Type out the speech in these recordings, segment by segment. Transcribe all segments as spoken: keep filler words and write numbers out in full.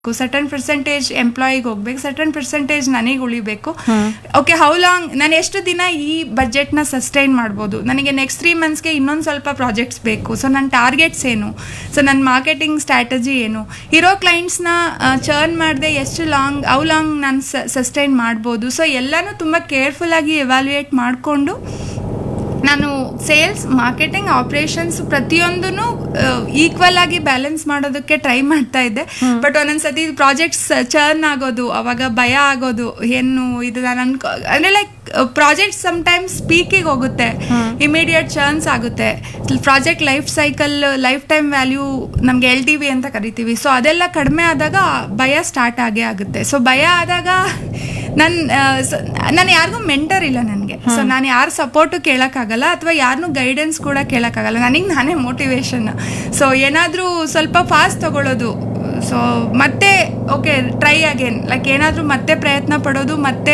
Certain percentage ಎಂಪ್ಲಾಯಿಗೆ ಹೋಗ್ಬೇಕು, certain percentage ನನಗೆ ಉಳಿಬೇಕು. ಓಕೆ, ಹೌ ಲಾಂಗ್ ನಾನು ಎಷ್ಟು ದಿನ ಈ ಬಜೆಟ್ನ ಸಸ್ಟೈನ್ ಮಾಡ್ಬೋದು, ನನಗೆ ನೆಕ್ಸ್ಟ್ ತ್ರೀ ಮಂತ್ಸ್ಗೆ ಇನ್ನೊಂದು ಸ್ವಲ್ಪ ಪ್ರಾಜೆಕ್ಟ್ಸ್ ಬೇಕು, ಸೊ ನನ್ನ ಟಾರ್ಗೆಟ್ಸ್ ಏನು, ಸೊ ನನ್ನ ಮಾರ್ಕೆಟಿಂಗ್ ಸ್ಟ್ರಾಟಜಿ ಏನು, ಇರೋ ಕ್ಲೈಂಟ್ಸ್ನ ಚರ್ನ್ ಮಾಡದೆ ಎಷ್ಟು ಲಾಂಗ್ ಹೌ ಲಾಂಗ್ ನಾನು ಸಸ್ಟೈನ್ ಮಾಡ್ಬೋದು. ಸೊ ಎಲ್ಲನೂ ತುಂಬ ಕೇರ್ಫುಲ್ಲಾಗಿ ಎವ್ಯಾಲ್ಯೂಯೇಟ್ ಮಾಡಿಕೊಂಡು ನಾನು ಸೇಲ್ಸ್, ಮಾರ್ಕೆಟಿಂಗ್, ಆಪ್ರೇಷನ್ಸ್ ಪ್ರತಿಯೊಂದೂ ಈಕ್ವಲ್ ಆಗಿ ಬ್ಯಾಲೆನ್ಸ್ ಮಾಡೋದಕ್ಕೆ ಟ್ರೈ ಮಾಡ್ತಾ ಇದ್ದೆ. ಬಟ್ ಒಂದೊಂದ್ಸತಿ ಪ್ರಾಜೆಕ್ಟ್ಸ್ ಚರ್ನ್ ಆಗೋದು, ಅವಾಗ ಭಯ ಆಗೋದು, ಏನು ಇದು ನಾನು ಅನ್ಕೋ ಅಂದರೆ ಲೈಕ್ ಪ್ರಾಜೆಕ್ಟ್ ಸಮ್ಟೈಮ್ಸ್ ಪೀಕಿಗೆ ಹೋಗುತ್ತೆ, ಇಮಿಡಿಯೇಟ್ ಚರ್ನ್ಸ್ ಆಗುತ್ತೆ. Project life cycle, life time value ನಮ್ಗೆ ಎಲ್ ಟಿ ವಿ ಅಂತ ಕರಿತೀವಿ. ಸೊ ಅದೆಲ್ಲ ಕಡಿಮೆ ಆದಾಗ ಭಯ ಸ್ಟಾರ್ಟ್ ಆಗೇ ಆಗುತ್ತೆ. ಸೊ ಭಯ ಆದಾಗ ನನ್ನ ನಾನು ಯಾರಿಗೂ ಮೆಂಟರ್ ಇಲ್ಲ ನನಗೆ. ಸೊ ನಾನು ಯಾರ ಸಪೋರ್ಟು ಕೇಳೋಕ್ಕಾಗಲ್ಲ, ಅಥವಾ ಯಾರನ್ನೂ ಗೈಡೆನ್ಸ್ ಕೂಡ ಕೇಳೋಕ್ಕಾಗಲ್ಲ. ನನಗೆ ನಾನೇ ಮೋಟಿವೇಶನ್. ಸೊ ಏನಾದರೂ ಸ್ವಲ್ಪ ಫಾಸ್ಟ್ ತಗೊಳ್ಳೋದು, ಸೊ ಮತ್ತೆ ಓಕೆ ಟ್ರೈ ಅಗೇನ್, ಲೈಕ್ ಏನಾದರೂ ಮತ್ತೆ ಪ್ರಯತ್ನ ಪಡೋದು, ಮತ್ತೆ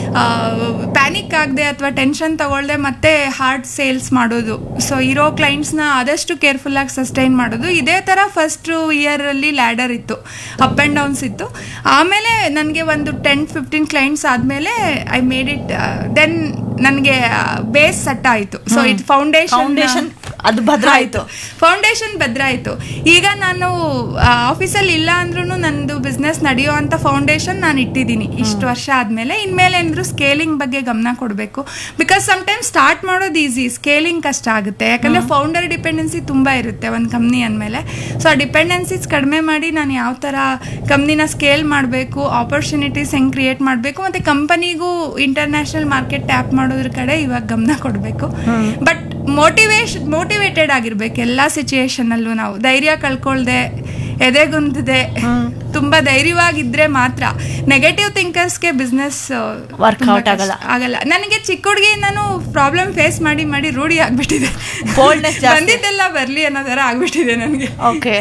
ಪ್ಯಾನಿಕ್ ಆಗದೆ ಅಥವಾ ಟೆನ್ಷನ್ ತಗೊಳ್ದೆ ಮತ್ತೆ ಹಾರ್ಡ್ ಸೇಲ್ಸ್ ಮಾಡೋದು. ಸೊ ಇರೋ ಕ್ಲೈಂಟ್ಸ್ನ ಆದಷ್ಟು ಕೇರ್ಫುಲ್ಲಾಗಿ ಸಸ್ಟೈನ್ ಮಾಡೋದು. ಇದೇ ಥರ ಫಸ್ಟ್ ಇಯರಲ್ಲಿ ಲ್ಯಾಡರ್ ಇತ್ತು, ಅಪ್ ಆ್ಯಂಡ್ ಡೌನ್ಸ್ ಇತ್ತು. ಆಮೇಲೆ ನನಗೆ ಒಂದು ಟೆನ್ ಫಿಫ್ಟೀನ್ ಕ್ಲೈಂಟ್ಸ್ ಆದಮೇಲೆ ಐ ಮೇಡ್ ಇಟ್, ದೆನ್ ನನಗೆ ಬೇಸ್ ಸೆಟ್ ಆಯಿತು. ಸೊ ಇಟ್ ಫೌಂಡೇಶನ್ ಅದು ಭದ್ರ ಆಯಿತು, ಫೌಂಡೇಶನ್ ಭದ್ರ ಆಯಿತು. ಈಗ ನಾನು ಆಫೀಸಲ್ಲಿ ಇಲ್ಲ ಅಂದ್ರೂ ನಂದು ಬಿಸ್ನೆಸ್ ನಡೆಯೋ ಅಂತ ಫೌಂಡೇಶನ್ ನಾನು ಇಟ್ಟಿದ್ದೀನಿ ಇಷ್ಟು ವರ್ಷ ಆದಮೇಲೆ. ಇನ್ಮೇಲೆ ಏನಾದರೂ ಸ್ಕೇಲಿಂಗ್ ಬಗ್ಗೆ ಗಮನ ಕೊಡಬೇಕು. ಬಿಕಾಸ್ ಸಮ್ಟೈಮ್ಸ್ ಸ್ಟಾರ್ಟ್ ಮಾಡೋದು ಈಸಿ, ಸ್ಕೇಲಿಂಗ್ ಕಷ್ಟ ಆಗುತ್ತೆ. ಯಾಕಂದರೆ ಫೌಂಡರ್ ಡಿಪೆಂಡೆನ್ಸಿ ತುಂಬ ಇರುತ್ತೆ ಒಂದು ಕಂಪ್ನಿ ಅಂದಮೇಲೆ. ಸೊ ಆ ಡಿಪೆಂಡೆನ್ಸೀಸ್ ಕಡಿಮೆ ಮಾಡಿ ನಾನು ಯಾವ ಥರ ಕಂಪ್ನಿನ ಸ್ಕೇಲ್ ಮಾಡಬೇಕು, ಆಪರ್ಚುನಿಟೀಸ್ ಹೆಂಗೆ ಕ್ರಿಯೇಟ್ ಮಾಡಬೇಕು, ಮತ್ತು ಕಂಪನಿಗೂ ಇಂಟರ್ನ್ಯಾಷನಲ್ ಮಾರ್ಕೆಟ್ ಟ್ಯಾಪ್ ಮಾಡೋದ್ರ ಕಡೆ ಇವಾಗ ಗಮನ ಕೊಡಬೇಕು. ಬಟ್ ಮೋಟಿವೇಶನ್ ಮೋಟಿವೇಟೆಡ್ ಆಗಿರ್ಬೇಕು ಎಲ್ಲ ಸಿಚುಯೇಷನಲ್ಲೂ. ನಾವು ಧೈರ್ಯ ಕಳ್ಕೊಳ್ದೆ, ಎದೆಗುಂದದೆ, ತುಂಬ ಧೈರ್ಯವಾಗಿದ್ದರೆ ಮಾತ್ರ. ನೆಗೆಟಿವ್ ಥಿಂಕರ್ಸ್ಗೆ ಬಿಸ್ನೆಸ್ ವರ್ಕೌಟ್ ಆಗಲ್ಲ ಆಗಲ್ಲ ನನಗೆ ಚಿಕ್ಕ ಹುಡುಗಿ ನಾನು ಪ್ರಾಬ್ಲಮ್ ಫೇಸ್ ಮಾಡಿ ಮಾಡಿ ರೂಢಿ ಆಗ್ಬಿಟ್ಟಿದೆ. ಬಂದಿದ್ದೆಲ್ಲ ಬರಲಿ ಅನ್ನೋ ಥರ ಆಗ್ಬಿಟ್ಟಿದೆ ನನಗೆ. ಓಕೆ,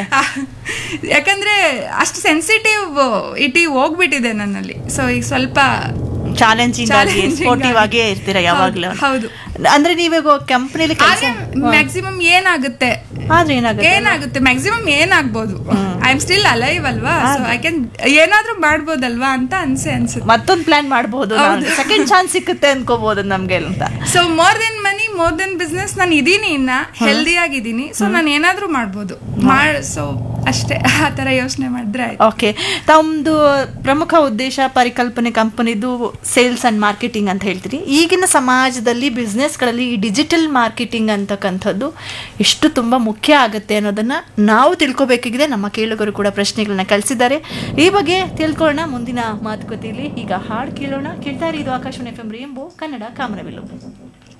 ಯಾಕಂದರೆ ಅಷ್ಟು ಸೆನ್ಸಿಟಿವ್ ಇಟಿ ಹೋಗ್ಬಿಟ್ಟಿದೆ ನನ್ನಲ್ಲಿ. ಸೊ ಈಗ ಸ್ವಲ್ಪ ಚಾಲೆಂಜಿಂಗ್ ಆಗಿ ಸ್ಪೋರ್ಟಿವ್ ಆಗೇ ಇರ್ತೀರಾ ಯಾವಾಗಲೂ. ಹೌದು, ಅಂದ್ರೆ ನೀವಾಗ ಕಂಪನಿಲಿ ಮ್ಯಾಕ್ಸಿಮಮ್ ಏನಾಗುತ್ತೆ ಆದ್ರೆ ಏನಾಗುತ್ತೆ ಏನಾಗುತ್ತೆ ಮ್ಯಾಕ್ಸಿಮಮ್ ಏನಾಗ್ಬೋದು. ಐ ಆಮ್ ಸ್ಟಿಲ್ ಅಲೈವ್ ಅಲ್ವಾ, ಸೊ ಐ ಕ್ಯಾನ್ ಏನಾದ್ರೂ ಮಾಡ್ಬೋದಲ್ವಾ ಅಂತ ಅನ್ಸೆ ಅನ್ಸುತ್ತೆ. ಮತ್ತೊಂದು ಪ್ಲಾನ್ ಮಾಡ್ಬೋದು, ಸೆಕೆಂಡ್ ಚಾನ್ಸ್ ಸಿಕ್ಕುತ್ತೆ ಅನ್ಕೋಬಹುದು ನಮ್ಗೆ ಅಂತ. ಸೊ ಮೋರ್ ದೆನ್ ಮನಿ, ಮೋರ್ ದೆನ್ ಬಿಸ್ನೆಸ್, ನಾನು ಇದೀನಿ, ಇನ್ನ ಹೆಲ್ದಿ ಆಗಿದ್ದೀನಿ. ಸೊ ನಾನು ಏನಾದ್ರೂ ಮಾಡ್ಬೋದು. ಸೊ ಅಷ್ಟೇ, ಆ ಥರ ಯೋಚನೆ ಮಾಡಿದ್ರೆ ಆಯ್ತು. ಓಕೆ, ತಮ್ಮದು ಪ್ರಮುಖ ಉದ್ದೇಶ, ಪರಿಕಲ್ಪನೆ ಕಂಪನಿದು ಸೇಲ್ಸ್ ಅಂಡ್ ಮಾರ್ಕೆಟಿಂಗ್ ಅಂತ ಹೇಳ್ತೀರಿ. ಈಗಿನ ಸಮಾಜದಲ್ಲಿ ಬಿಸ್ನೆಸ್ಗಳಲ್ಲಿ ಈ ಡಿಜಿಟಲ್ ಮಾರ್ಕೆಟಿಂಗ್ ಅಂತಕ್ಕಂಥದ್ದು ಎಷ್ಟು ತುಂಬ ಮುಖ್ಯ ಆಗುತ್ತೆ ಅನ್ನೋದನ್ನು ನಾವು ತಿಳ್ಕೊಬೇಕಾಗಿದೆ. ನಮ್ಮ ಕೇಳುಗರು ಕೂಡ ಪ್ರಶ್ನೆಗಳನ್ನ ಕಳಿಸಿದ್ದಾರೆ. ಈ ಬಗ್ಗೆ ತಿಳ್ಕೊಳ್ಳೋಣ ಮುಂದಿನ ಮಾತುಕತೆಯಲ್ಲಿ. ಈಗ ಹಾಡು ಕೇಳೋಣ. ಕೇಳ್ತಾರೆ, ಇದು Akashvani F M rainbow Kannada ಕಾಮನಬಿಲ್ಲು.